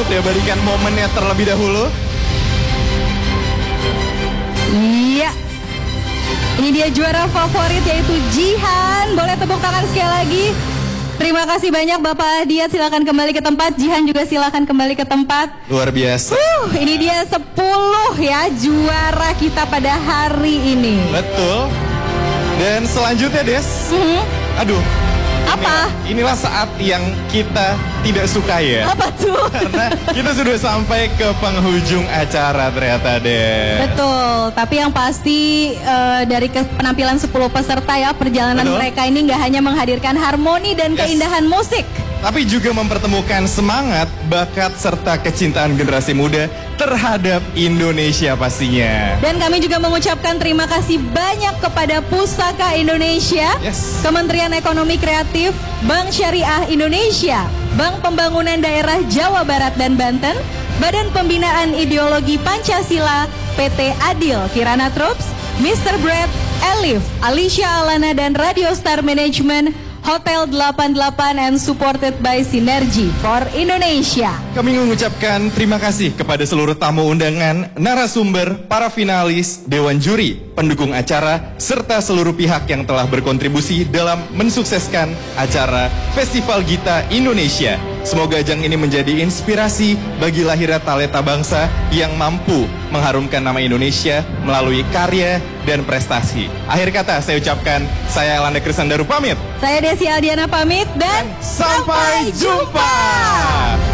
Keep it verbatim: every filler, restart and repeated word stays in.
untuk diabadikan momennya terlebih dahulu. Iya. Ini dia juara favorit yaitu Jihan. Boleh tepuk tangan sekali lagi. Terima kasih banyak Bapak Adiat, silakan kembali ke tempat. Jihan juga silakan kembali ke tempat. Luar biasa. Uh, ini dia sepuluh ya juara kita pada hari ini. Betul. Dan selanjutnya Des. Mm-hmm. Aduh. Apa? Inilah, inilah saat yang kita tidak suka ya. Apa tuh? Karena kita sudah sampai ke penghujung acara ternyata deh. Betul, tapi yang pasti uh, dari ke penampilan sepuluh peserta ya, perjalanan Betul. mereka ini nggak hanya menghadirkan harmoni dan Yes. keindahan musik, tapi juga mempertemukan semangat, bakat, serta kecintaan generasi muda terhadap Indonesia pastinya. dan kami juga mengucapkan terima kasih banyak kepada Pusaka Indonesia, Yes. Kementerian Ekonomi Kreatif, Bank Syariah Indonesia, Bank Pembangunan Daerah Jawa Barat dan Banten, Badan Pembinaan Ideologi Pancasila, P T Adil Kirana Troops, mister Brad, Elif, Alicia Alana dan Radio Star Management, Hotel delapan puluh delapan and supported by Synergy for Indonesia. Kami mengucapkan terima kasih kepada seluruh tamu undangan, narasumber, para finalis, dewan juri, pendukung acara, serta seluruh pihak yang telah berkontribusi dalam mensukseskan acara Festival Gita Indonesia. Semoga ajang ini menjadi inspirasi bagi lahirnya talenta bangsa yang mampu mengharumkan nama Indonesia melalui karya dan prestasi. Akhir kata saya ucapkan, saya Elanda Krisandaru pamit. Saya Desi Aldiana pamit dan Sampai jumpa.